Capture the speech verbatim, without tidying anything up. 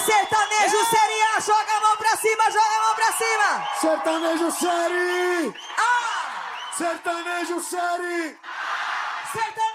Sertanejo Série A, joga a mão pra cima, joga a mão pra cima! Sertanejo Série! Ah! Sertanejo Série! Sertanejo!